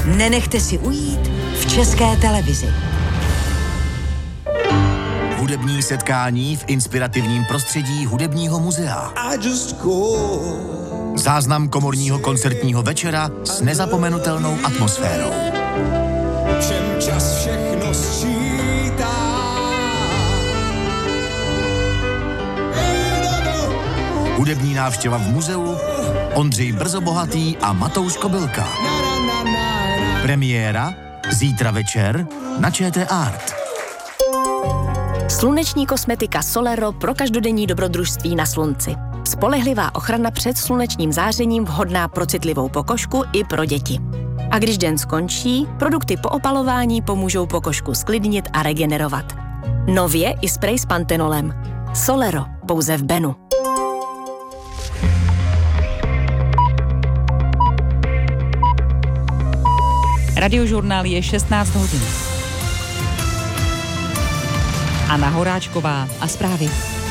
nenechte si ujít v České televizi. Hudební setkání v inspirativním prostředí Hudebního muzea. Záznam komorního koncertního večera s nezapomenutelnou atmosférou. Všem čas všechno sčítá. Hudební návštěva v muzeu, Ondřej Brzobohatý a Matouš Kobylka. Premiéra zítra večer na ČT Art. Sluneční kosmetika Solero pro každodenní dobrodružství na slunci. Spolehlivá ochrana před slunečním zářením, vhodná pro citlivou pokožku i pro děti. A když den skončí, produkty po opalování pomůžou pokožku sklidnit a regenerovat. Nově i sprej s pantenolem. Solero, pouze v Benu. Radiožurnál je 16 hodin. Anna Horáčková a zprávy.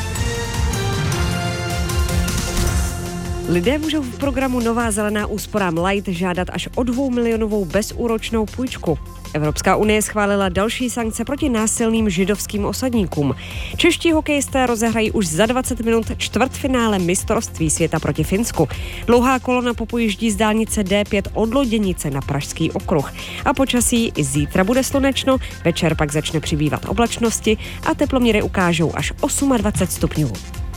Lidé můžou v programu Nová zelená úsporám Light žádat až o 2 milionovou bezúročnou půjčku. Evropská unie schválila další sankce proti násilným židovským osadníkům. Čeští hokejisté rozehrají už za 20 minut čtvrtfinále mistrovství světa proti Finsku. Dlouhá kolona popojíždí z dálnice D5 od Loděnice na Pražský okruh. A počasí i zítra bude slunečno, večer pak začne přibývat oblačnosti a teploměry ukážou až 28 stupňů.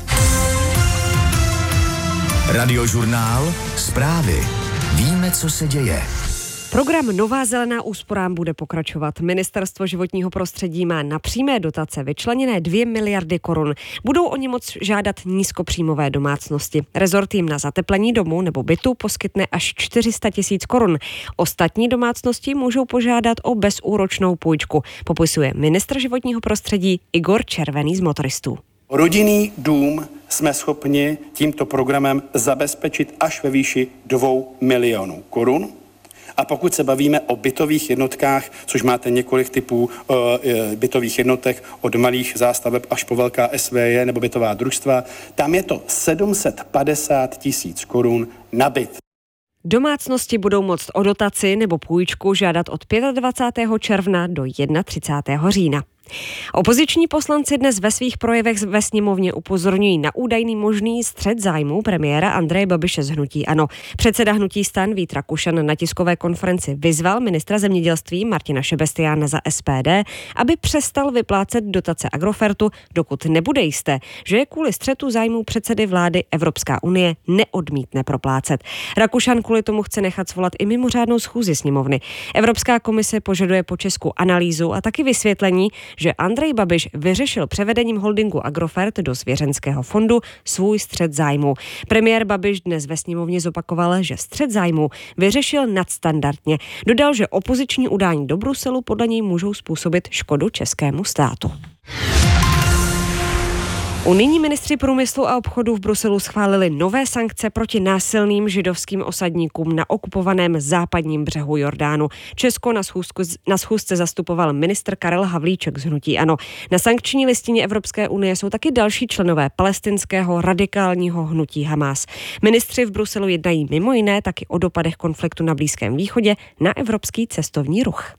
Radiožurnál, zprávy. Víme, co se děje. Program Nová zelená úsporám bude pokračovat. Ministerstvo životního prostředí má na přímé dotace vyčleněné 2 miliardy korun. Budou o ně moc žádat nízkopříjmové domácnosti. Rezort jim na zateplení domu nebo bytu poskytne až 400 000 korun. Ostatní domácnosti můžou požádat o bezúročnou půjčku, popisuje ministr životního prostředí Igor Červený z Motoristů. Rodinný dům jsme schopni tímto programem zabezpečit až ve výši 2 milionů korun. A pokud se bavíme o bytových jednotkách, což máte několik typů bytových jednotek, od malých zástaveb až po velká SVJ nebo bytová družstva, tam je to 750 000 korun na byt. Domácnosti budou moct o dotaci nebo půjčku žádat od 25. června do 31. října. Opoziční poslanci dnes ve svých projevech ve sněmovně upozorňují na údajný možný střet zájmů premiéra Andreje Babiše z hnutí ANO. Předseda hnutí STAN Vít Rakušan na tiskové konferenci vyzval ministra zemědělství Martina Šebestiána za SPD, aby přestal vyplácet dotace Agrofertu, dokud nebude jisté, že je kvůli střetu zájmů předsedy vlády Evropská unie neodmítne proplácet. Rakušan kvůli tomu chce nechat svolat i mimořádnou schůzi sněmovny. Evropská komise požaduje po Česku analýzu a taky vysvětlení, že Andrej Babiš vyřešil převedením holdingu Agrofert do svěřenského fondu svůj střet zájmu. Premiér Babiš dnes ve sněmovně zopakoval, že střet zájmu vyřešil nadstandardně. Dodal, že opoziční udání do Bruselu podle něj můžou způsobit škodu českému státu. Unijní ministři průmyslu a obchodu v Bruselu schválili nové sankce proti násilným židovským osadníkům na okupovaném západním břehu Jordánu. Česko na schůzce zastupoval ministr Karel Havlíček z hnutí ANO. Na sankční listině Evropské unie jsou taky další členové palestinského radikálního hnutí Hamás. Ministři v Bruselu jednají mimo jiné taky o dopadech konfliktu na Blízkém východě na evropský cestovní ruch.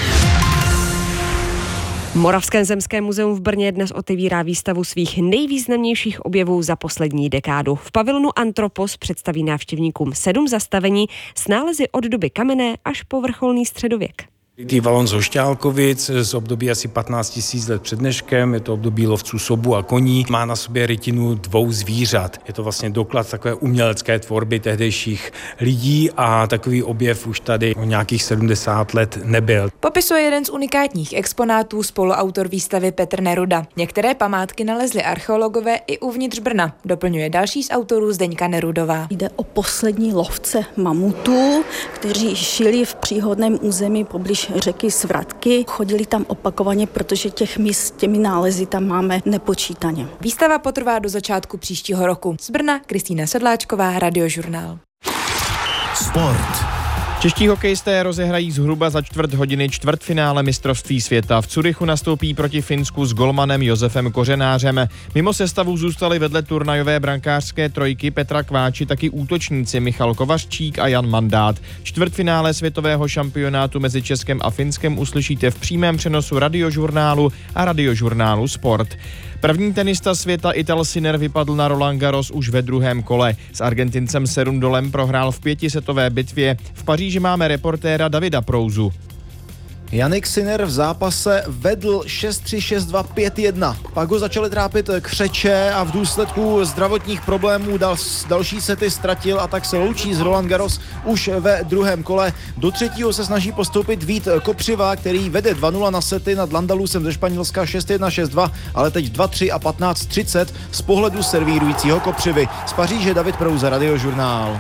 Moravské zemské muzeum v Brně dnes otevírá výstavu svých nejvýznamnějších objevů za poslední dekádu. V pavilonu Antropos představí návštěvníkům 7 zastavení s nálezy od doby kamenné až po vrcholný středověk. Valon z Hošťálkovic z období asi 15 000 let před dneškem, je to období lovců sobu a koní, má na sobě rytinu 2 zvířat. Je to vlastně doklad takové umělecké tvorby tehdejších lidí a takový objev už tady o nějakých 70 let nebyl. Popisuje jeden z unikátních exponátů spoluautor výstavy Petr Neruda. Některé památky nalezli archeologové i uvnitř Brna, doplňuje další z autorů Zdeňka Nerudová. Jde o poslední lovce mamutů, kteří žili v příhodném území poblíž řeky Svratky. Chodili tam opakovaně, protože těch míst s těmi nálezy tam máme nepočítaně. Výstava potrvá do začátku příštího roku. Z Brna Kristýna Sedláčková, Radiožurnál. Sport. Čeští hokejisté rozehrají zhruba za čtvrt hodiny čtvrtfinále mistrovství světa. V Curychu nastoupí proti Finsku s golmanem Josefem Kořenářem. Mimo sestavu zůstali vedle turnajové brankářské trojky Petra Kváči taky útočníci Michal Kovařčík a Jan Mandát. Čtvrtfinále světového šampionátu mezi Českem a Finskem uslyšíte v přímém přenosu Radiožurnálu a Radiožurnálu Sport. První tenista světa Ital Sinner vypadl na Roland Garros už ve druhém kole. S Argentincem Serundolem prohrál v 5setové bitvě. V Paříži máme reportéra Davida Prouzu. Jannik Sinner v zápase vedl 6-3, 6-2, 5-1. Pak ho začaly trápit křeče a v důsledku zdravotních problémů další sety ztratil a tak se loučí z Roland Garros už ve druhém kole. Do třetího se snaží postoupit Vít Kopřiva, který vede 2-0 na sety nad Landalusem ze Španělska 6-1, 6-2, ale teď 2-3 a 15-30 z pohledu servírujícího Kopřivy. Z Paříže David Prouza, Radiožurnál.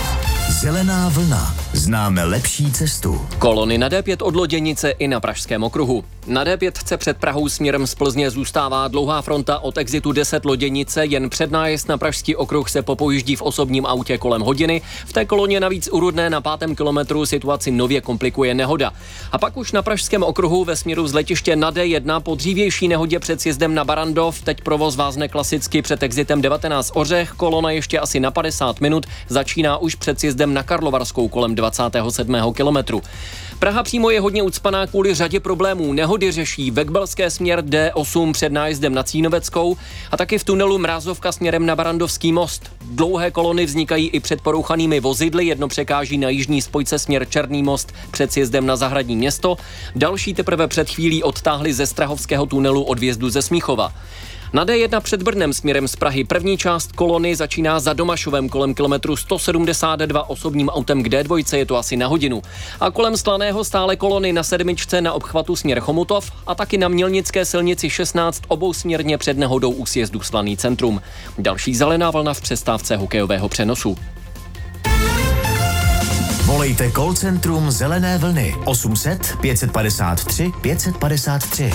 Zelená vlna. Známe lepší cestu. Kolony na D5 od Loděnice i na Pražském okruhu. Na D5 před Prahou směrem z Plzně zůstává dlouhá fronta od exitu 10 Loděnice, jen před nájezd na Pražský okruh se popojíždí v osobním autě kolem hodiny. V té koloně navíc u Rudné na 5. kilometru situaci nově komplikuje nehoda. A pak už na Pražském okruhu ve směru z letiště na D1 po dřívější nehodě před sjezdem na Barandov teď provoz vázne klasicky před exitem 19 Ořech. Kolona ještě asi na 50 minut začíná už před sjezdem na Karlovarskou kolem 27. kilometru. Praha přímo je hodně ucpaná kvůli řadě problémů. Nehody řeší Vekbelské směr D8 před nájezdem na Cínoveckou a taky v tunelu Mrázovka směrem na Barandovský most. Dlouhé kolony vznikají i před porouchanými vozidly, jedno překáží na jižní spojce směr Černý most před sjezdem na Zahradní Město, další teprve před chvílí odtáhli ze Strahovského tunelu od vjezdu ze Smíchova. Na D1 před Brnem směrem z Prahy první část kolony začíná za Domašovem kolem kilometru 172 osobním autem k D2, je to asi na hodinu. A kolem Slaného stále kolony na 7 na obchvatu směr Chomutov a taky na Mělnické silnici 16 obousměrně před nehodou u sjezdu Slaný centrum. Další zelená vlna v přestávce hokejového přenosu. Volejte call centrum Zelené vlny 800 553 553.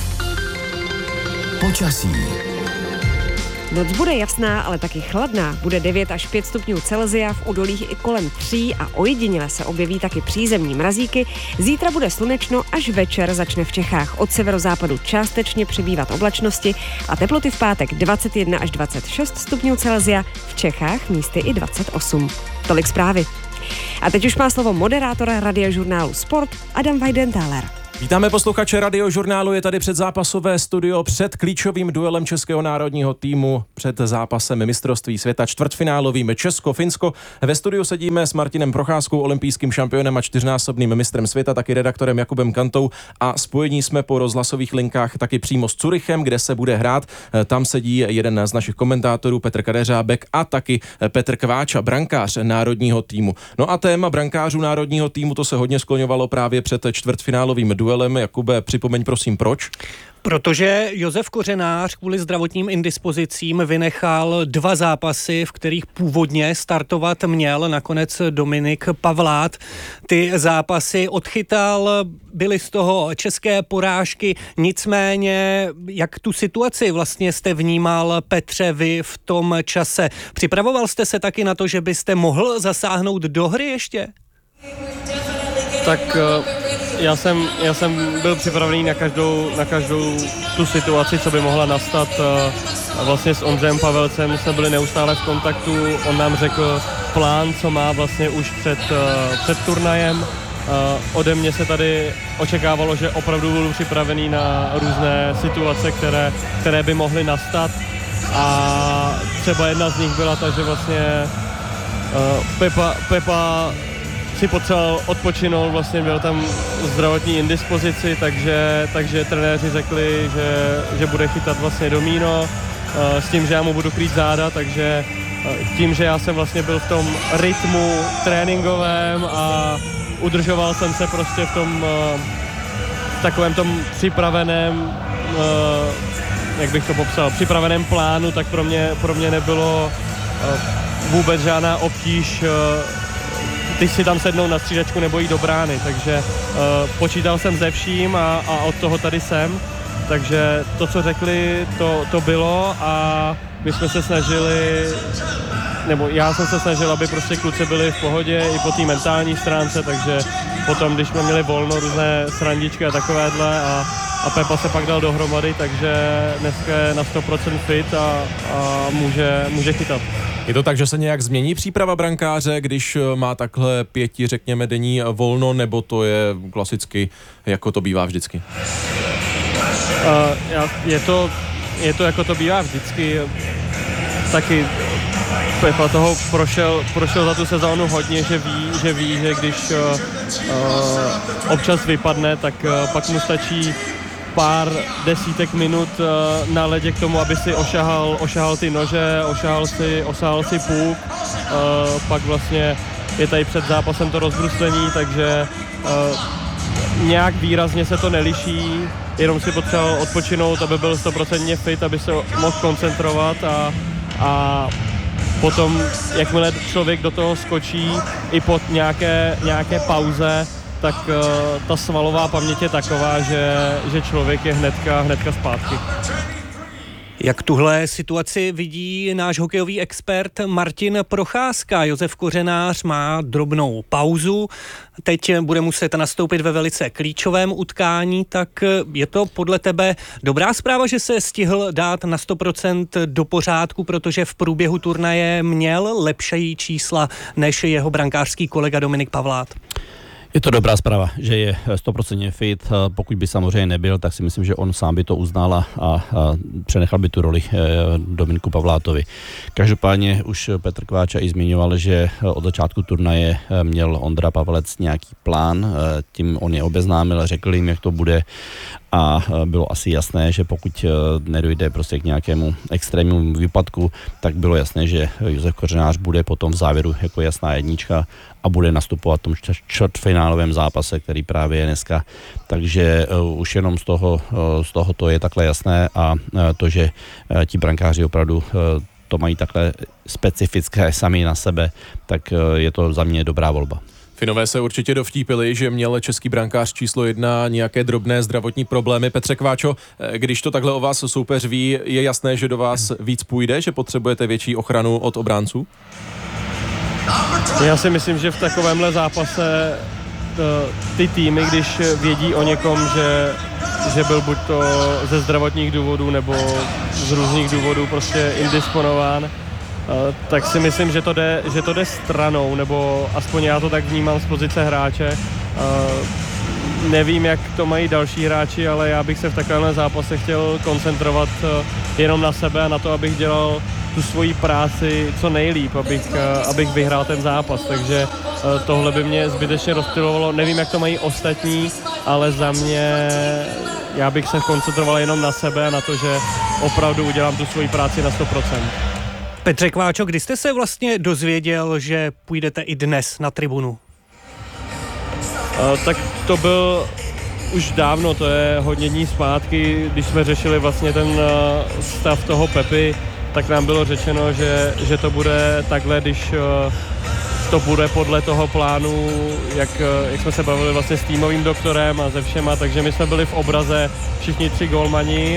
Počasí. Noc bude jasná, ale taky chladná. Bude 9 až 5 stupňů Celsia, v údolích i kolem 3 a ojediněle se objeví taky přízemní mrazíky. Zítra bude slunečno, až večer začne v Čechách od severozápadu částečně přibývat oblačnosti a teploty v pátek 21 až 26 stupňů Celsia, v Čechách místy i 28. Tolik zprávy. A teď už má slovo moderátora Radiožurnálu Sport Adam Weidenthaler. Vítáme posluchače Radiožurnálu, je tady předzápasové studio před klíčovým duelem českého národního týmu, před zápasem mistrovství světa čtvrtfinálovým Česko-Finsko. Ve studiu sedíme s Martinem Procházkou, olympijským šampionem a 4násobným mistrem světa, taky redaktorem Jakubem Kantou a spojení jsme po rozhlasových linkách taky přímo s Curychem, kde se bude hrát. Tam sedí jeden z našich komentátorů Petr Kadeřábek a taky Petr Kváča, brankář národního týmu. No a téma brankářů národního týmu, to se hodně skloňovalo právě před čtvrtfinálovým duelem. Jakube, připomeň prosím proč? Protože Josef Kořenář kvůli zdravotním indispozicím vynechal 2 zápasy, v kterých původně startovat měl, nakonec Dominik Pavlát. Ty zápasy odchytal, byly z toho české porážky, nicméně jak tu situaci vlastně jste vnímal, Petře, vy v tom čase? Připravoval jste se taky na to, že byste mohl zasáhnout do hry ještě? Tak já jsem byl připravený na každou tu situaci, co by mohla nastat. Vlastně s Ondřejem Pavelcem jsme byli neustále v kontaktu, on nám řekl plán, co má vlastně už před turnajem. Ode mě se tady očekávalo, že opravdu budu připravený na různé situace, které by mohly nastat. A třeba jedna z nich byla ta, že vlastně Pepa si potřeboval odpočinout, vlastně byl tam zdravotní indispozici, takže trenéři řekli, že bude chytat vlastně domíno s tím, že já mu budu krýt záda, takže tím, že já jsem vlastně byl v tom rytmu tréninkovém a udržoval jsem se prostě v tom takovém tom připraveném, jak bych to popsal, připraveném plánu, tak pro mě nebylo vůbec žádná obtíž ty si tam sednou na střídačku nebo jít do brány, takže počítal jsem se vším a od toho tady jsem. takže to, co řekli, to bylo a my jsme se snažili, nebo já jsem se snažil, aby prostě kluci byli v pohodě i po té mentální stránce, takže potom, když jsme měli volno, různé srandičky a takovéhle a Pepa se pak dal dohromady, takže dneska je na 100% fit a může chytat. Je to tak, že se nějak změní příprava brankáře, když má takhle 5, řekněme, denní volno, nebo to je klasicky, jako to bývá vždycky? Je to jako to bývá vždycky. Taky Pepa toho prošel za tu sezónu hodně, že ví, že když občas vypadne, tak pak mu stačí pár desítek minut na ledě k tomu, aby si ošahal ty nože, osahal si půk, pak vlastně je tady před zápasem to rozbruslení, takže nějak výrazně se to neliší, jenom si potřeboval odpočinout, aby byl 100% fit, aby se mohl koncentrovat a potom, jakmile člověk do toho skočí i pod nějaké pauze, tak ta svalová paměť je taková, že člověk je hnedka zpátky. Jak tuhle situaci vidí náš hokejový expert Martin Procházka? Josef Kořenář má drobnou pauzu, teď bude muset nastoupit ve velice klíčovém utkání, tak je to podle tebe dobrá zpráva, že se stihl dát na 100% do pořádku, protože v průběhu turnaje měl lepší čísla než jeho brankářský kolega Dominik Pavlát? Je to dobrá zpráva, že je 100% fit. Pokud by samozřejmě nebyl, tak si myslím, že on sám by to uznal a přenechal by tu roli Dominiku Pavlátovi. Každopádně už Petr Kváča i zmiňoval, že od začátku turnaje měl Ondra Pavelec nějaký plán, tím on je obeznámil, řekl jim, jak to bude a bylo asi jasné, že pokud nedojde prostě k nějakému extrémnímu výpadku, tak bylo jasné, že Josef Kořenář bude potom v závěru jako jasná jednička a bude nastupovat v tom čtvrtfinálovém zápase, který právě je dneska. Takže už jenom z toho to je takhle jasné a to, že ti brankáři opravdu to mají takhle specifické sami na sebe, tak je to za mě dobrá volba. Finové se určitě dovtípili, že měl český brankář číslo 1 nějaké drobné zdravotní problémy. Petře Kváčo, když to takhle o vás soupeř ví, je jasné, že do vás víc půjde, že potřebujete větší ochranu od obránců? Já si myslím, že v takovémhle zápase ty týmy, když vědí o někom, že byl buď to ze zdravotních důvodů nebo z různých důvodů prostě indisponován, tak si myslím, že to jde stranou, nebo aspoň já to tak vnímám z pozice hráče. Nevím, jak to mají další hráči, ale já bych se v takovémhle zápase chtěl koncentrovat jenom na sebe a na to, abych dělal tu svoji práci co nejlíp, abych vyhrál ten zápas, takže tohle by mě zbytečně rozptylovalo. Nevím, jak to mají ostatní, ale za mě já bych se koncentroval jenom na sebe a na to, že opravdu udělám tu svoji práci na 100%. Petře Kváčo, kdy jste se vlastně dozvěděl, že půjdete i dnes na tribunu? Tak to byl už dávno, to je hodně dní zpátky, když jsme řešili vlastně ten stav toho Pepy, tak nám bylo řečeno, že to bude takhle, když to bude podle toho plánu, jak jsme se bavili vlastně s týmovým doktorem a se všema, takže my jsme byli v obraze všichni 3 gólmani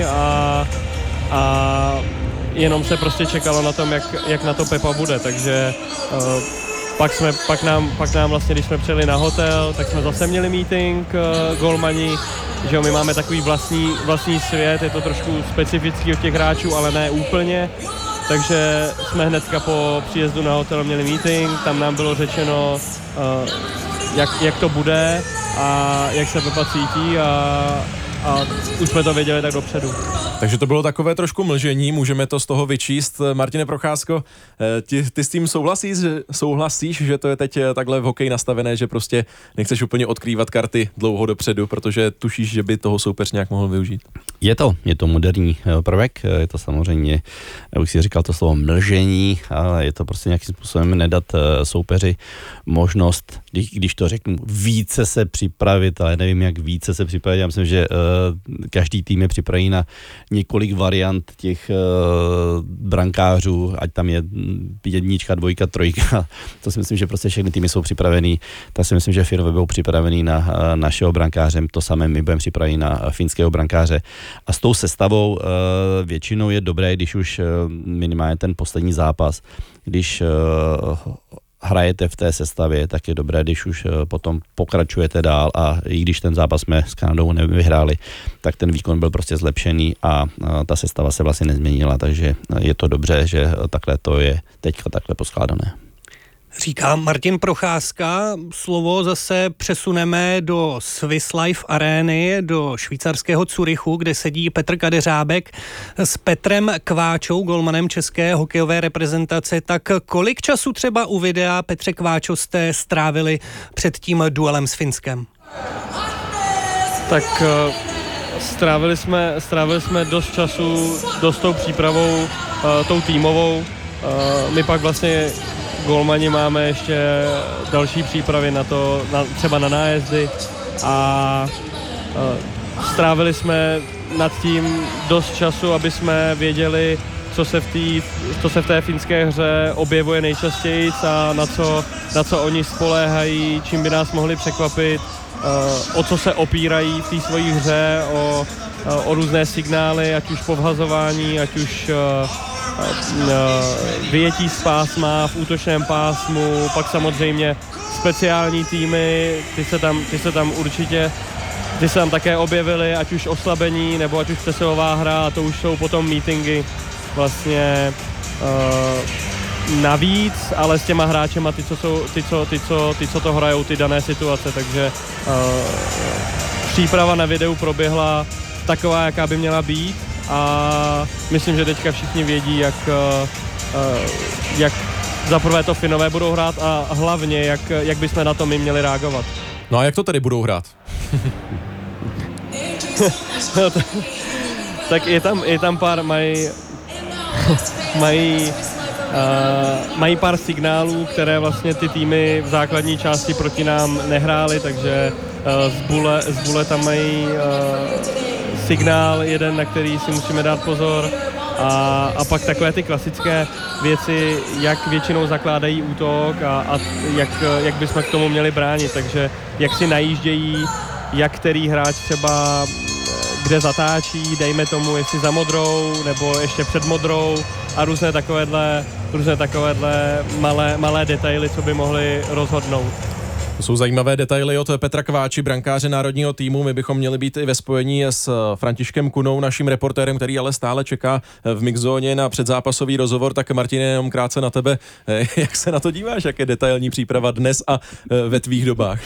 a jenom se prostě čekalo na tom, jak na to Pepa bude, takže pak nám vlastně, když jsme přijeli na hotel, tak jsme zase měli meeting, golmani, že jo, my máme takový vlastní svět, je to trošku specifický od těch hráčů, ale ne úplně, takže jsme hnedka po příjezdu na hotel měli meeting, tam nám bylo řečeno, jak to bude a jak se Pepa cítí a už jsme to věděli tak dopředu. Takže to bylo takové trošku mlžení, můžeme to z toho vyčíst. Martine Procházko, ty s tím souhlasíš, že to je teď takhle v hokeji nastavené, že prostě nechceš úplně odkrývat karty dlouho dopředu, protože tušíš, že by toho soupeř nějak mohl využít? Je to moderní prvek, je to samozřejmě, já už si říkal to slovo mlžení, ale je to prostě nějakým způsobem nedat soupeři možnost když to řeknu, více se připravit, ale nevím, jak více se připravit. Já myslím, že každý tým je připravený na několik variant těch brankářů, ať tam je 1, 2, 3. To si myslím, že prostě všechny týmy jsou připravený. Tak si myslím, že Finové budou připravený na našeho brankáře. To samé my budeme připraveni na finského brankáře. A s tou sestavou většinou je dobré, když už minimálně ten poslední zápas, když hrajete v té sestavě, tak je dobré, když už potom pokračujete dál a i když ten zápas jsme s Kanadou nevyhráli, tak ten výkon byl prostě zlepšený a ta sestava se vlastně nezměnila, takže je to dobře, že takhle to je teďka takhle poskládané. Říká Martin Procházka. Slovo zase přesuneme do Swiss Life Areny, do švýcarského Curychu, kde sedí Petr Kadeřábek s Petrem Kváčou, golmanem české hokejové reprezentace. Tak kolik času třeba u videa, Petře Kváčo, jste strávili před tím duelem s Finskem? Tak strávili jsme dost času, dost tou přípravou, tou týmovou. My pak vlastně golmani máme ještě další přípravy na to, třeba na nájezdy a strávili jsme nad tím dost času, aby jsme věděli, co se v té finské hře objevuje nejčastěji a na co oni spoléhají, čím by nás mohli překvapit, o co se opírají v té svojí hře, o různé signály, ať už povhazování, ať už vyjetí z pásma v útočném pásmu, pak samozřejmě speciální týmy, ty se tam také objevily, ať už oslabení, nebo ať už přesilová hra, a to už jsou potom meetingy vlastně navíc, ale s těma hráčema, ty, co to hrajou, ty dané situace, takže příprava na videu proběhla taková, jaká by měla být. A myslím, že teďka všichni vědí, jak zaprvé to Finové budou hrát a hlavně, jak bychom na to my měli reagovat. No a jak to tedy budou hrát? Tak je tam pár, mají pár signálů, které vlastně ty týmy v základní části proti nám nehrály, takže z Bule tam mají signál jeden, na který si musíme dát pozor a pak takové ty klasické věci, jak většinou zakládají útok a jak bychom k tomu měli bránit, takže jak si najíždějí, jak který hráč třeba kde zatáčí, dejme tomu, jestli za modrou nebo ještě před modrou a různé takovéhle malé detaily, co by mohly rozhodnout. To jsou zajímavé detaily od Petra Kváči, brankáře národního týmu. My bychom měli být i ve spojení s Františkem Kunou, naším reportérem, který ale stále čeká v mixzóně na předzápasový rozhovor. Tak Martine, jenom krátce na tebe. Jak se na to díváš? Jak je detailní příprava dnes a ve tvých dobách?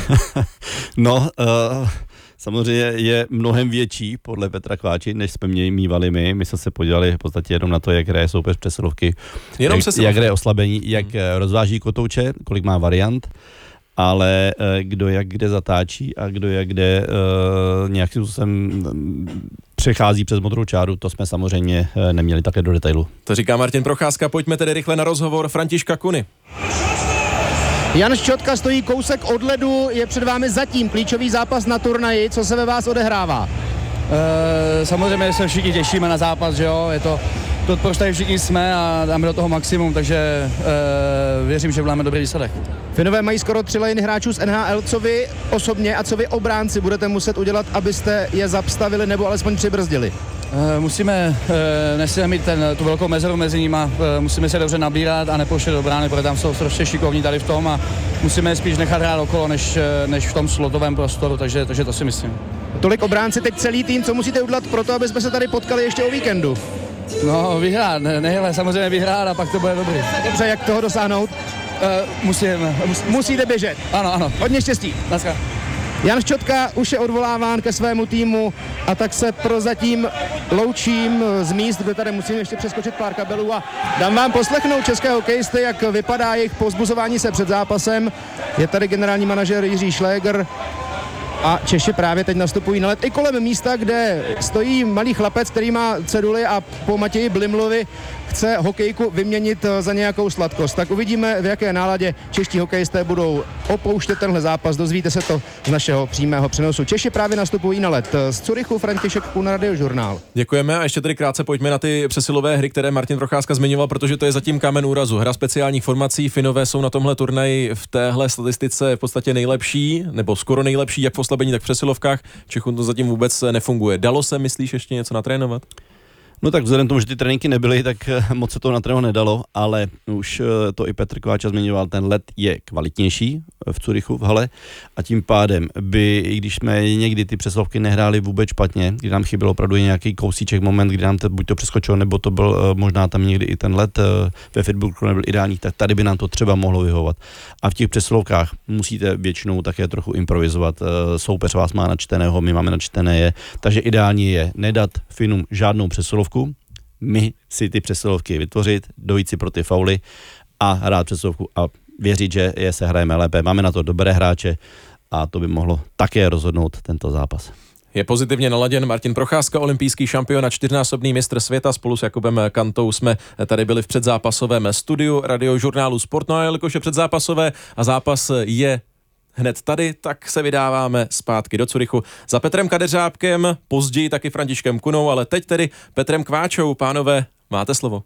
Samozřejmě je mnohem větší podle Petra Kváči, než jsme mívali my. My jsme se podívali v podstatě jenom na to, jak hraje soupeř přesilovky, jak hraje oslabení, jak rozváží kotouče, kolik má variant, ale kdo jak kde zatáčí a kdo jak kde nějakým způsobem přechází přes modrou čáru, to jsme samozřejmě neměli také do detailu. To říká Martin Procházka, pojďme tedy rychle na rozhovor Františka Kuny. Jan Šťotka stojí kousek od ledu, je před vámi zatím klíčový zápas na turnaji, co se ve vás odehrává? Samozřejmě se všichni těšíme na zápas, že jo, je to proč tady všichni jsme a dáme do toho maximum, takže věřím, že budeme dobrý výsledek. Finové mají skoro 3 liny hráčů z NHL, co vy osobně a co vy obránci budete muset udělat, abyste je zastavili nebo alespoň přibrzdili? Musíme nesmíme mít tu velkou mezeru mezi nimi, musíme se dobře nabírat a nepouštět do brány, protože tam jsou strašně šikovní tady v tom a musíme spíš nechat hrát okolo, než v tom slotovém prostoru, takže to si myslím. Tolik obránci, teď celý tým, co musíte udělat pro to, aby jsme se tady potkali ještě o víkendu? No, vyhrát, nejhle samozřejmě vyhrát a pak to bude dobrý. Dobře, jak toho dosáhnout? Musíte běžet. Ano. Hodně štěstí. Dneska. Jan Šťotka už je odvoláván ke svému týmu a tak se prozatím loučím z míst, kde tady musím ještě přeskočit pár kabelů a dám vám poslechnout české hokejisty, jak vypadá jejich povzbuzování se před zápasem. Je tady generální manažer Jiří Šléger a Češi právě teď nastupují na led i kolem místa, kde stojí malý chlapec, který má ceduly a po Matěji Blimlovi chce hokejku vyměnit za nějakou sladkost. Tak uvidíme, v jaké náladě čeští hokejisté budou opouštět tenhle zápas. Dozvíte se to z našeho přímého přenosu. Češi právě nastupují na led. Z Curychu František Kuhn, Radiožurnál. Děkujeme a ještě tedy krátce pojďme na ty přesilové hry, které Martin Procházka zmiňoval, protože to je zatím kámen úrazu. Hra speciálních formací, Finové jsou na tomhle turnaji v téhle statistice v podstatě nejlepší, nebo skoro nejlepší, jak v oslabení, tak v přesilovkách. Čechům to zatím vůbec nefunguje. Dalo se, myslíš, ještě něco natrénovat? No tak vzhledem k tomu, že ty tréninky nebyly, tak moc se to natrénovat nedalo, ale už to i Petr Kováča zmiňoval, ten led je kvalitnější v Curychu v hale a tím pádem by, i když jsme někdy ty přesilovky nehráli vůbec špatně, kdy nám chyběl opravdu nějaký kousíček, moment, kdy nám to buď to přeskočilo, nebo to byl možná tam někdy i ten led ve Fitburgu nebyl ideální, tak tady by nám to třeba mohlo vyhovovat. A v těch přesilovkách musíte většinou také trochu improvizovat. Soupeř vás má načteného, my máme načtené je, takže ideální je nedat Finům žádnou přesilovku, my si ty přesilovky vytvořit, dojít si pro ty fauly a hrát přesilovku a věřit, že je se hrajeme lépe. Máme na to dobré hráče a to by mohlo také rozhodnout tento zápas. Je pozitivně naladěn Martin Procházka, olympijský šampion a 4násobný mistr světa. Spolu s Jakubem Kantou jsme tady byli v předzápasovém studiu Radiožurnálu Sport. No a jelikož je předzápasové a zápas je hned tady, tak se vydáváme zpátky do Curychu za Petrem Kadeřábkem, později taky Františkem Kunou, ale teď tedy Petrem Kváčou. Pánové, máte slovo.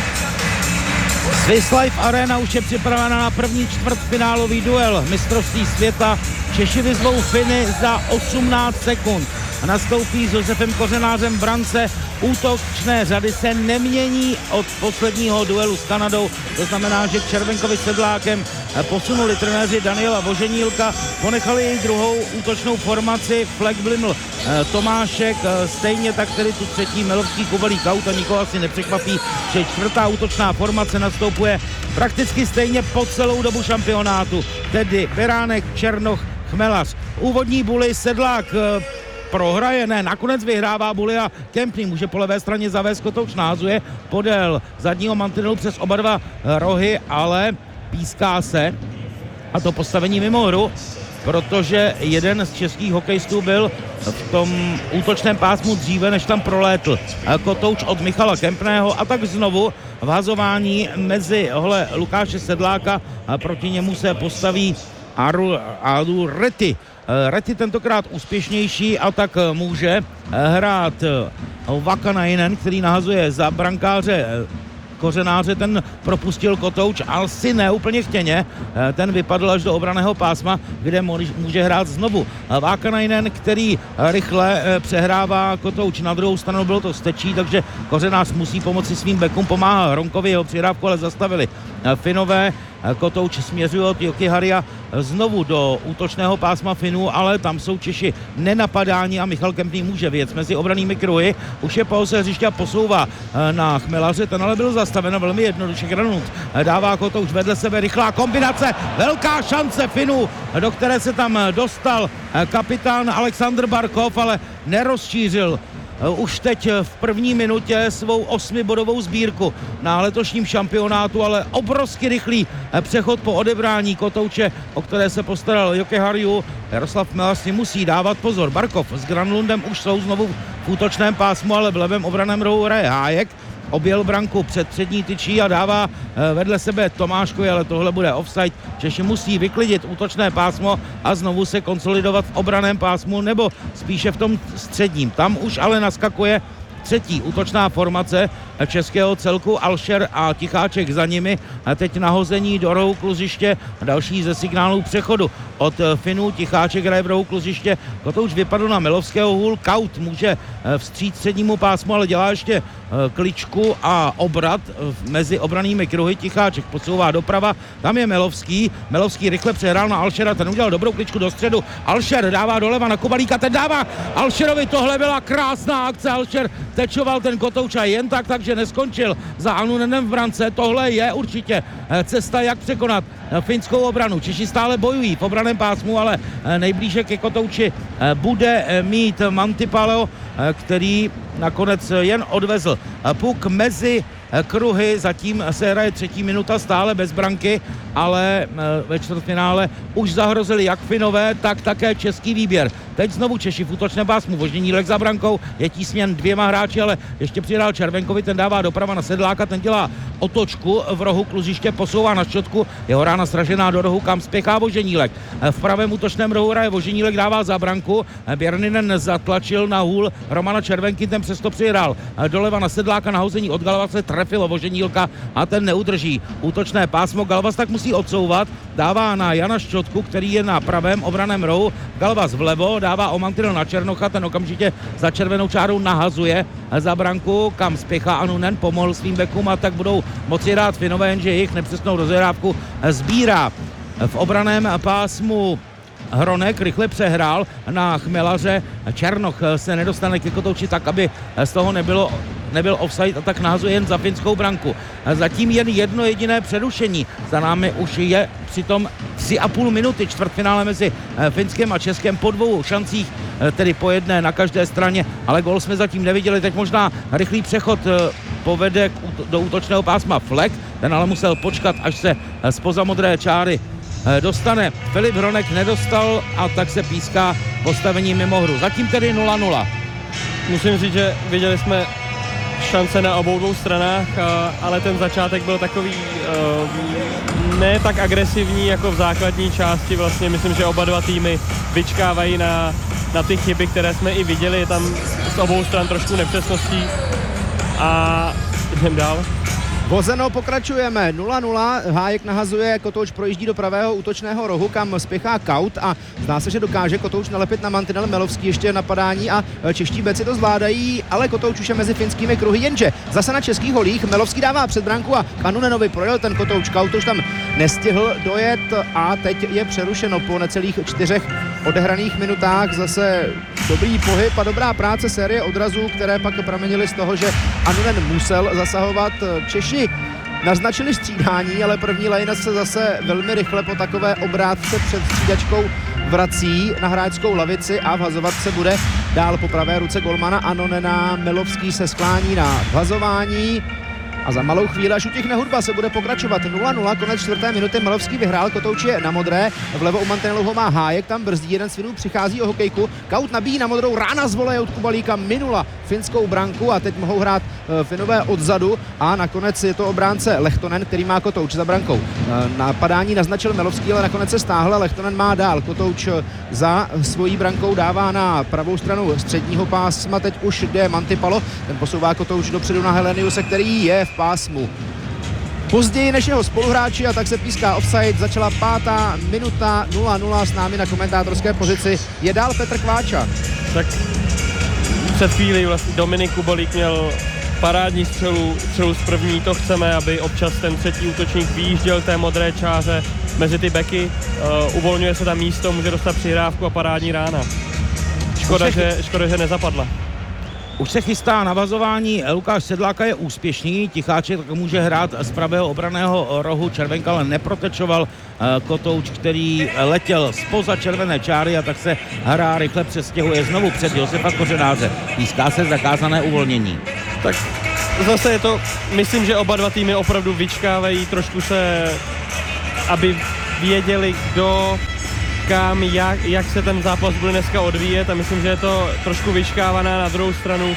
Swiss Life Arena už je připravena na první čtvrtfinálový duel mistrovství světa. Češi vyzvou Finy za 18 sekund. Nastoupí s Josefem Kořenářem v brance. Útočné řady se nemění od posledního duelu s Kanadou. To znamená, že k Červenkovi Sedlákem posunuli trenéři Daniela Voženílka, ponechali jej druhou útočnou formaci Fleck, Bliml, Tomášek, stejně tak tedy tu třetí Melovský, Kubelík, Kaut a nikoho asi nepřekvapí, že čtvrtá útočná formace nastoupuje prakticky stejně po celou dobu šampionátu, tedy Beránek, Černoch, Chmelař. Úvodní buly Sedlák prohraje, ne, nakonec vyhrává buly a Kempný může po levé straně zavést, Kotouč nahazuje podél zadního mantinelu přes oba dva rohy, ale píská se a to postavení mimo hru, protože jeden z českých hokejistů byl v tom útočném pásmu dříve, než tam prolétl Kotouč od Michala Kempného a tak znovu vhazování mezi Lukáše Sedláka a proti němu se postaví Aru Rety. Rety tentokrát úspěšnější a tak může hrát Vakanainen, který nahazuje za brankáře Kořenáře, ten propustil Kotouč, ale si ne úplně chtěně, ten vypadl až do obranného pásma, kde může hrát znovu Vakanainen, který rychle přehrává Kotouč na druhou stranu, bylo to stečí, takže Kořenář musí pomoci svým bekům, pomáhá Hronkovi, jeho přihrávku ale zastavili Finové. Kotouč směřuje od Jokiharja znovu do útočného pásma Finů, ale tam jsou Češi nenapadání a Michal Kempný může věc mezi obranými kruhy. Už je po hřiště a posouvá na Chmelaře, ten ale byl zastaven velmi jednoduše. Granut dává Kotouč vedle sebe, rychlá kombinace, velká šance Finů, do které se tam dostal kapitán Aleksandr Barkov, ale nerozšířil už teď v první minutě svou 8bodovou sbírku na letošním šampionátu, ale obrovsky rychlý přechod po odebrání Kotouče, o které se postaral Jokiharju. Jaroslav Chmelař si musí dávat pozor. Barkov s Granlundem už jsou znovu v útočném pásmu, ale v levém obraném rohu hraje Hájek. Objel branku před přední tyčí a dává vedle sebe Tomáškovi, ale tohle bude offside. Češi musí vyklidit útočné pásmo a znovu se konsolidovat v obraném pásmu, nebo spíše v tom středním. Tam už ale naskakuje třetí útočná formace českého celku, Alšer a Ticháček za nimi. A teď nahození do rohu kluziště, další ze signálů přechodu od Finů. Ticháček hraje v rohu kluziště, Kotouč vypadl na Melovského hůl, Kaut může vstříc střednímu pásmu, ale dělá ještě kličku a obrat mezi obranými kruhy. Ticháček posouvá doprava, tam je Melovský rychle přehrál na Alšera, ten udělal dobrou kličku do středu, Alšer dává doleva na Kubalíka, ten dává Alšerovi, tohle byla krásná akce, Alšer tečoval ten Kotouč a jen tak, takže neskončil za Anunenem v brance. Tohle je určitě cesta, jak překonat finskou obranu. Češi stále bojují v obraném pásmu, ale nejblíže ke Kotouči bude mít Mantipalo, který nakonec jen odvezl puk mezi kruhy, zatím se hraje třetí minuta, stále bez branky, ale ve čtvrtfinále už zahrozili jak Finové, tak také český výběr. Teď znovu Češi v útočném pásmu, Voženílek za brankou, je tísněn 2 hráči, ale ještě přidal Červenkovi, ten dává doprava na Sedláka, ten dělá otočku v rohu kluziště, posouvá na šťotku, jeho rána sražená do rohu, kam spěchá Voženílek. V pravém útočném rohu hraje Voženílek, dává za branku, Běrninen zatlačil na hůl Romana Červenky, ten přesto přihrál doleva na Sedláka, nahození od Galvase trefilo Voženílka a ten neudrží útočné pásmo. Galvas tak musí odsouvat, dává na Jana Šťotku, který je na pravém obraném rohu, Galvas vlevo, dává o mantinel na Černocha, ten okamžitě za červenou čárou nahazuje za branku, kam spěchá Anunen, pomohl svým bekům a tak budou moci hrát Finové, jenže jejich nepřesnou rozehrávku sbírá. V obraném pásmu Hronek rychle přehrál na Chmelaře, Černoch se nedostane ke kotouči tak, aby z toho nebyl offside a tak nahazuje jen za finskou branku. Zatím jen jedno jediné přerušení. Za námi už je přitom 3,5 minuty čtvrtfinále mezi Finskem a Českem po 2 šancích, tedy po jedné na každé straně, ale gól jsme zatím neviděli. Teď možná rychlý přechod povede do útočného pásma Fleck, ten ale musel počkat, až se zpoza modré čáry dostane. Filip Hronek nedostal a tak se píská postavení mimo hru. Zatím tedy 0-0. Musím říct, že viděli jsme šance na obou dvou stranách, ale ten začátek byl takový ne tak agresivní jako v základní části. Vlastně myslím, že oba dva týmy vyčkávají na ty chyby, které jsme i viděli. Je tam z obou stran trošku nepřesností a jdem dál. Vozeno, pokračujeme, 0-0, Hájek nahazuje, Kotouč projíždí do pravého útočného rohu, kam spěchá Kaut a zdá se, že dokáže Kotouč nalepit na mantinel, Melovský ještě napadání a čeští beci to zvládají, ale Kotouč už je mezi finskými kruhy, jenže zase na českých holích Melovský dává před branku a Anunenovi projel ten Kotouč, Kaut už tam nestihl dojet a teď je přerušeno po necelých 4 odehraných minutách, zase dobrý pohyb a dobrá práce, série odrazů, které pak pramenily z toho, že Anunen musel zasahovat. Češi naznačili střídání, ale první lejnec se zase velmi rychle po takové obrátce před střídačkou vrací na hráčskou lavici a vhazovat se bude dál po pravé ruce golmana Anunena. Melovský se sklání na vhazování a za malou chvíli, až utichne hudba, se bude pokračovat 0-0, konec 4. minuty, Melovský vyhrál, Kotouč je na modré, vlevo u mantinelu ho má Hájek, tam brzdí, jeden z Finů přichází o hokejku, Kaut nabíjí na modrou, rána z voleje od Kubalíka minula finskou branku a teď mohou hrát Finové odzadu a nakonec je to obránce Lehtonen, který má Kotouč za brankou. Napadání naznačil Melovský, ale nakonec se stáhl, Lehtonen má dál, Kotouč za svojí brankou dává na pravou stranu středního pásma, teď už jde Mantipalo, ten posouvá Kotouč dopředu na Heleniuse, který je v pásmu později než jeho spoluhráči a tak se píská offside. Začala 5. minuta, 0-0, s námi na komentátorské pozici je dál Petr Kváča. Tak před chvílí vlastně Dominik Kubalík měl parádní střelu z první, to chceme, aby občas ten třetí útočník vyjížděl té modré čáře mezi ty beky, uvolňuje se tam místo, může dostat přihrávku a parádní rána. Škoda, že nezapadla. Už se chystá navazování, Lukáš Sedláka je úspěšný, Ticháček může hrát z pravého obranného rohu, Červenka ale neprotečoval Kotouč, který letěl zpoza červené čáry a tak se hra rychle přestěhuje znovu před Josefa Kořenáře. Píská se zakázané uvolnění. Tak zase je to, myslím, že oba dva týmy opravdu vyčkávají, trošku se, aby věděli, kdo kam, jak se ten zápas bude dneska odvíjet a myslím, že je to trošku vyčkávaná. Na druhou stranu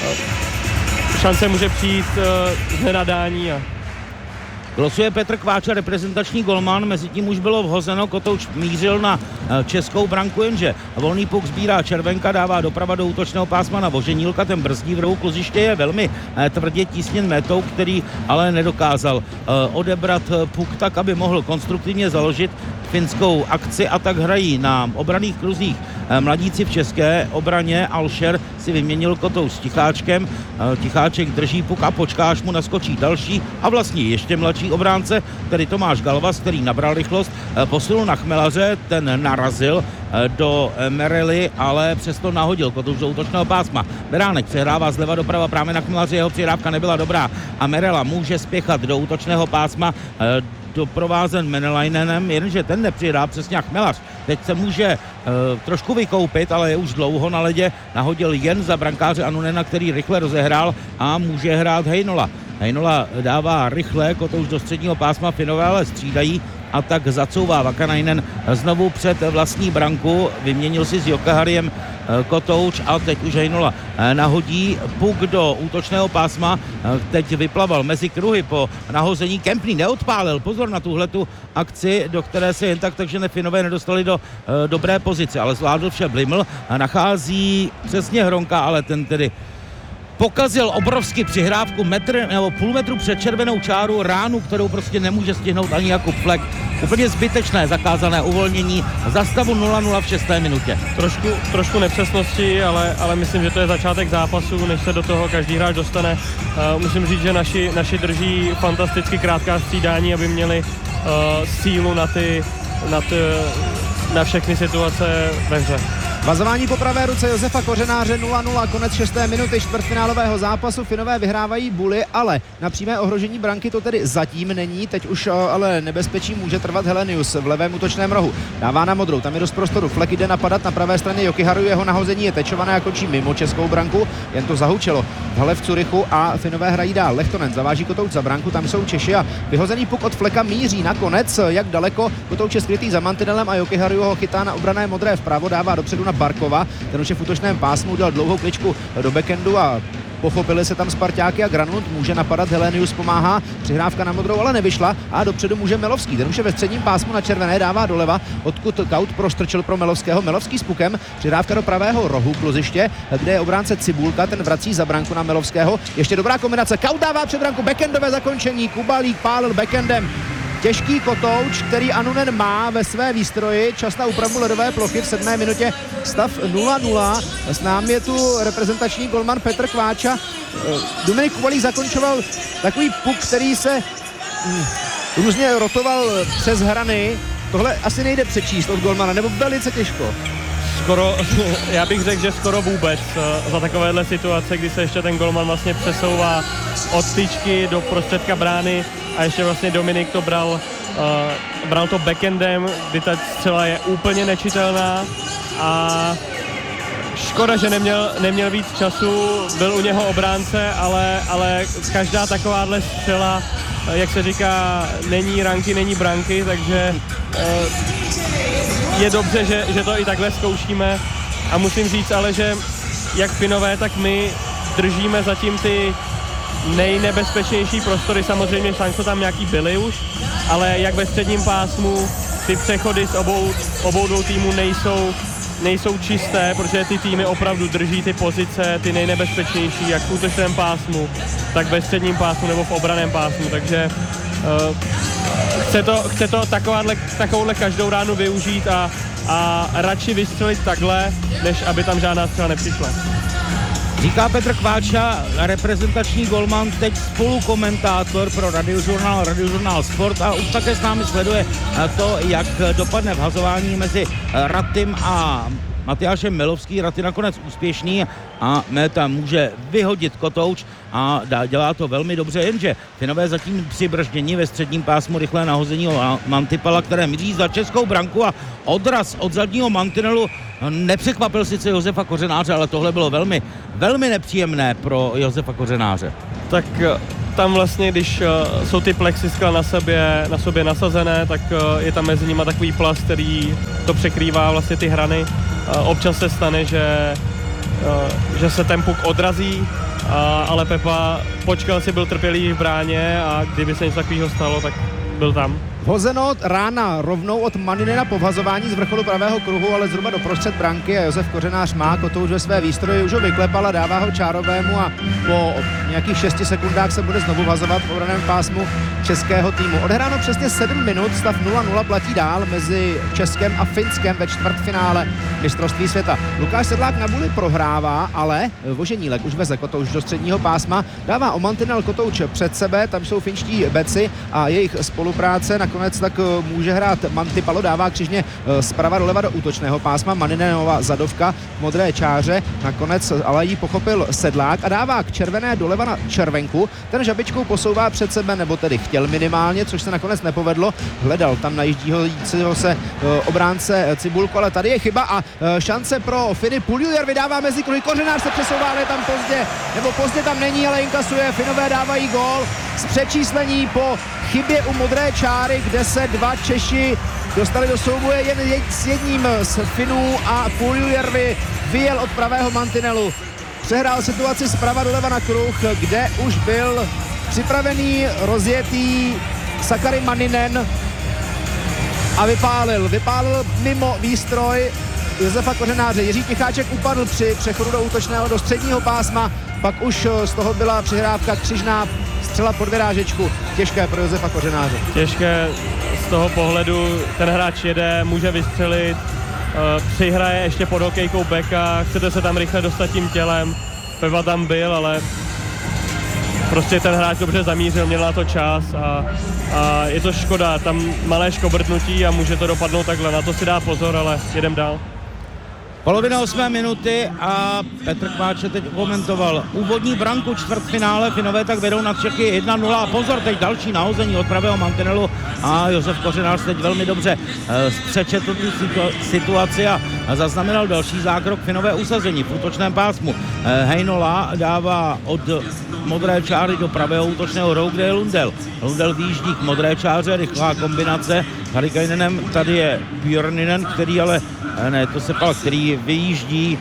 šance může přijít z nenadání. Losuje Petr Kváča, reprezentační golman, mezi tím už bylo vhozeno, Kotouč mířil na českou branku, jenže volný puk sbírá Červenka, dává doprava do útočného pásma na Voženílka, ten brzdí v rohu kluziště, je velmi tvrdě tísněn metou, který ale nedokázal odebrat puk tak, aby mohl konstruktivně založit finskou akci a tak hrají na obranných kruzích mladíci v české obraně. Alšer si vyměnil Kotouč s Ticháčkem, Ticháček drží puk a počká, až mu naskočí další a vlastně ještě mladší obránce, tedy Tomáš Galvas, který nabral rychlost, posunul na Chmelaře, ten narazil do Merely, ale přesto nahodil Kotouč do útočného pásma. Beránek přehrává zleva doprava právě na Chmelaře, jeho přihrávka nebyla dobrá a Merela může spěchat do útočného pásma, doprovázen Menelainenem, jenže ten nepřihrá přesně jak Chmelař. Teď se může trošku vykoupit, ale je už dlouho na ledě, nahodil jen za brankáře Anunena, který rychle rozehrál a může hrát Heinola. Heinola dává rychle Kotouč do středního pásma, Finové ale střídají, a tak zacouvá Vakanainen znovu před vlastní branku, vyměnil si s Jokehariem Kotouč a teď už Heinola nahodí puk do útočného pásma, teď vyplaval mezi kruhy po nahození, Kempný neodpálil, pozor na tuhletu akci, do které se jen tak, takže Finové nedostali do dobré pozice, ale zvládl vše Bliml a nachází přesně Hronka, ale ten tedy pokazil obrovsky přihrávku metr nebo půl metru před červenou čáru, ránu, kterou prostě nemůže stihnout ani Jakub Flek. Úplně zbytečné zakázané uvolnění za stavu 0-0 v 6. minutě. Trošku nepřesnosti, ale myslím, že to je začátek zápasu, než se do toho každý hráč dostane. Musím říct, že naši drží fantasticky krátká střídání, aby měli sílu na všechny situace ve hře. Vazování po pravé ruce Josefa Kořenáře 0-0, konec 6. minuty čtvrtfinálového zápasu. Finové vyhrávají buly, ale na přímé ohrožení branky to tedy zatím není. Teď už ale nebezpečí může trvat Helenius v levém útočném rohu. Dává na modrou, tam je dost prostoru. Flek jde napadat na pravé straně Jokiharu, jeho nahození je tečované a končí mimo českou branku. Jen to zahučelo v hale v Curychu a Finové hrají dál. Lehtonen zaváží Kotouč za branku, tam jsou Češi a vyhozený puk od Fleka míří nakonec. Jak daleko, Kotouč je skrytý za mantinelem a Jokiharu ho chytá na obrané modré vpravo, dává dopředu na Barkova, ten už je v útočném pásmu, udělal dlouhou kličku do backendu a pochopili se tam Sparťáky a Granlund může napadat, Helenius pomáhá, přihrávka na modrou, ale nevyšla a dopředu může Melovský, ten už je ve středním pásmu na červené, dává doleva, odkud Kaut prostrčil pro Melovského, Melovský s pukem, přihrávka do pravého rohu kluziště, kde je obránce Cibulka, ten vrací za branku na Melovského, ještě dobrá kombinace, Kaut dává před branku, backendové zakončení, Kubalík pálil backendem. Těžký Kotouč, který Anunen má ve své výstroji, čas na úpravu ledové plochy v 7. minutě, stav 0-0. S námi je tu reprezentační golman Petr Kváča. Dominik Kubalík zakončoval takový puk, který se různě rotoval přes hrany. Tohle asi nejde přečíst od golmana, nebo velice těžko. Skoro, já bych řekl, že skoro vůbec za takovéhle situace, kdy se ještě ten golman vlastně přesouvá od tyčky do prostředka brány a ještě vlastně Dominik to bral to backendem, kdy ta střela je úplně nečitelná a škoda, že neměl víc času, byl u něho obránce, ale každá takováhle střela, jak se říká, není ranky, není branky, takže je dobře, že to i takhle zkoušíme a musím říct ale, že jak Finové, tak my držíme zatím ty nejnebezpečnější prostory, samozřejmě šance tam nějaký byly už, ale jak ve středním pásmu ty přechody z obou dvou týmů nejsou čisté, protože ty týmy opravdu drží ty pozice, ty nejnebezpečnější, jak v útočném pásmu, tak ve středním pásmu nebo v obraném pásmu, takže chce to takovouhle každou ránu využít a radši vystřelit takhle, než aby tam žádná střela nepřišla. Říká Petr Kváča, reprezentační golman, teď spolukomentátor pro Radiožurnál Sport a už také s námi sleduje to, jak dopadne vhazování mezi Ratym a Matyášem Melovský. Raty nakonec úspěšný a Méta může vyhodit Kotouč a dělá to velmi dobře, jenže Finové zatím přibrždění ve středním pásmu, rychlé nahození Mantipala, které míří za českou branku a odraz od zadního mantinelu nepřekvapil sice Josefa Kořenáře, ale tohle bylo velmi, velmi nepříjemné pro Josefa Kořenáře. Tak tam vlastně, když jsou ty plexiskla na sobě nasazené, tak je tam mezi nimi takový plast, který to překrývá vlastně ty hrany. Občas se stane, že se ten puk odrazí, ale Pepa počkal si, byl trpělivý v bráně a kdyby se něco takového stalo, tak byl tam. Hozeno rána rovnou od Maninena po vhazování z vrcholu pravého kruhu, ale zhruba do prostřed branky a Josef Kořenář má Kotouč ve své výstroji, už ho vyklepal a dává ho Čárovému a po nějakých 6 sekundách se bude znovu vhazovat v obraném pásmu českého týmu. Odehráno přesně 7 minut, stav 0-0 platí dál mezi Českem a Finskem ve čtvrtfinále mistrovství světa. Lukáš Sedlák na buli prohrává, ale Voženílek už veze Kotouč do středního pásma, dává o mantinel Kotouč před sebe, tam jsou finští beci a jejich spolupráce nakonec tak může hrát Mantipalo, dává křižně zprava doleva do útočného pásma, Maninenova zadovka v modré čáře, nakonec ale ji pochopil Sedlák a dává k červené doleva na Červenku, ten žabičkou posouvá před sebe, nebo tedy chtěl minimálně, což se nakonec nepovedlo, hledal tam najíždího se obránce Cibulko, ale tady je chyba a šance pro Finy, Puljujar vydává mezi kruhy, Kořenář se přesouvá, ale tam pozdě tam není, ale inkasuje, Finové dávají gól z přečíslení po chybě u modré čáry, kde se dva Češi dostali do souboje jen s jedním z Finů a Puljujärvi vyjel od pravého mantinelu. Přehrál situaci zprava doleva na kruh, kde už byl připravený, rozjetý Sakari Manninen a vypálil mimo výstroj Josefa Kořenáře. Jiří Ticháček upadl při přechodu do útočného do středního pásma, pak už z toho byla přihrávka křižná střela pod vyrážečku. Těžké pro Josefa Kořenáře. Těžké z toho pohledu, ten hráč jede, může vystřelit, přihraje ještě pod hokejkou beka, chcete se tam rychle dostat tím tělem. Peva tam byl, ale prostě ten hráč dobře zamířil, měl na to čas a je to škoda, tam malé škobrtnutí a může to dopadnout takhle, na to si dá pozor, ale jedem dál. Polovina 8. minuty a Petr Kváče teď komentoval úvodní branku čtvrtfinále, Finové tak vedou na Čechy 1-0 a pozor, teď další nahození od pravého mantinelu a Josef Kořenář teď velmi dobře přečetl tu situaci a zaznamenal další zákrok, Finové usazení v útočném pásmu. Heinola dává od modré čáry do pravého útočného rohu, kde je Lundell. Lundell výjíždí k modré čáře, rychlá kombinace Harikainenen, tady je Björninen, který vyjíždí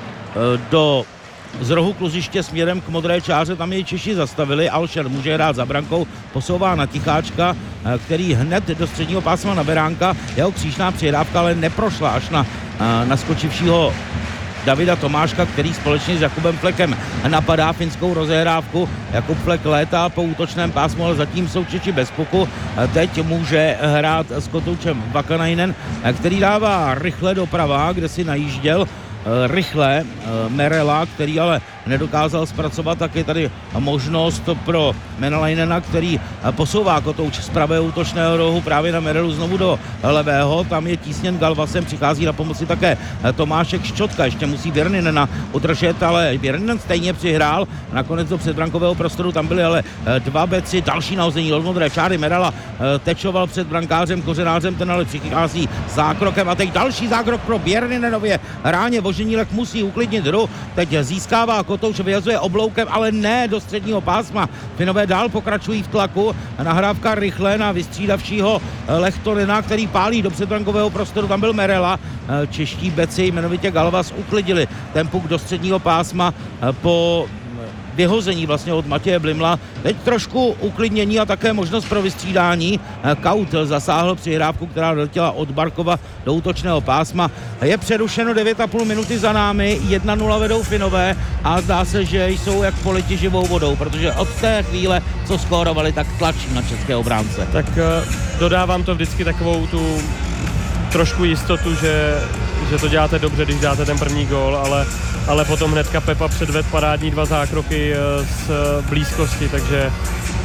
z rohu kluziště směrem k modré čáře, tam jej Češi zastavili, Alšer může hrát za brankou, posouvá na Ticháčka, který hned do středního pásma na Beránka, jeho křížná přihrávka ale neprošla až na naskočivšího Davida Tomáška, který společně s Jakubem Flekem napadá finskou rozehrávku. Jakub Flek létá po útočném pásmu, ale zatím jsou Češi bez puku. Teď může hrát s kotoučem Vakanainen, který dává rychle doprava, kde si najížděl rychle Merela, který ale nedokázal zpracovat, tak je tady možnost pro Menalainena, který posouvá kotouč z pravého útočného rohu právě na Merelu znovu do levého, tam je tísněn Galvasem, přichází na pomoci také Tomášek Ščotka, ještě musí Björninena udržet, ale Björninen stejně přihrál, nakonec do předbrankového prostoru, tam byly ale dva beci, další nahození od modré čáry, Merela tečoval před brankářem Kořenářem, ten ale přichází zákrokem a teď další zákrok pro Björninenově ráně, Voženílek musí uklidnit hru, teď získává kotouč, vyjazuje obloukem, ale ne do středního pásma. Finové dál pokračují v tlaku, nahrávka rychle na vystřídavšího Lehtonena, který pálí do předbrankového prostoru, tam byl Merela. Čeští beci, jmenovitě Galvas, uklidili ten puk do středního pásma po vyhození vlastně od Matěje Blimla. Teď trošku uklidnění a také možnost pro vystřídání. Kaut zasáhl přihrávku, která doletěla od Barkova do útočného pásma. Je přerušeno 9,5 minuty za námi, 1-0 vedou Finové a zdá se, že jsou jak politi živou vodou, protože od té chvíle, co skórovali, tak tlačí na české obránce. Tak dodávám to vždycky takovou tu trošku jistotu, že to děláte dobře, když dáte ten první gól, ale potom hnedka Pepa předved parádní 2 zákroky z blízkosti, takže...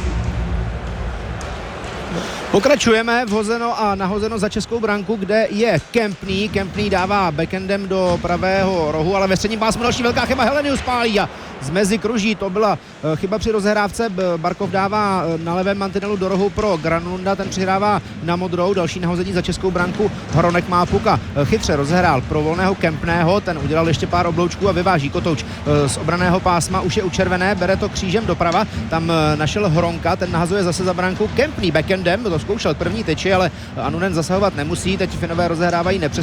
Pokračujeme, vhozeno a nahozeno za českou branku, kde je Kempný. Kempný dává backendem do pravého rohu, ale ve středním pásmu další velká chyba, Helenius pálí a z mezi kruží, to byla chyba při rozehrávce, Barkov dává na levém mantinelu do rohu pro Granlunda, ten přihrává na modrou, další nahození za českou branku, Hronek má puka, chytře rozehrál pro volného Kempného, ten udělal ještě pár obloučků a vyváží kotouč z obraného pásma, už je u červené, bere to křížem doprava, tam našel Hronka, ten nahazuje zase za branku, Kempný backendem, to zkoušel první tyči, ale Anunen zasahovat nemusí, teď Finové rozehrávají nepřes